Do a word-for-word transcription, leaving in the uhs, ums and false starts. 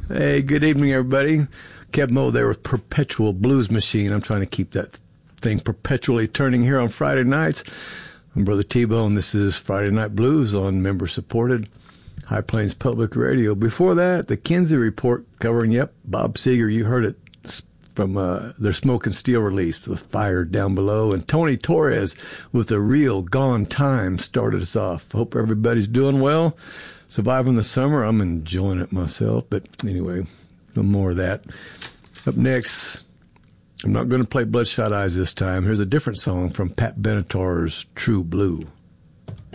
Hey, good evening, everybody. Kev Mo there with Perpetual Blues Machine. I'm trying to keep that thing perpetually turning here on Friday nights. I'm Brother T-Bone. This is Friday Night Blues on member-supported High Plains Public Radio. Before that, the Kinsey Report covering, yep, Bob Seger. You heard it from uh, their Smoke and Steel release with Fire Down Below. And Tony Torres with The Real Gone Time started us off. Hope everybody's doing well. Surviving the summer. I'm enjoying it myself. But anyway, no more of that. Up next, I'm not going to play Bloodshot Eyes this time. Here's a different song from Pat Benatar's True Blue.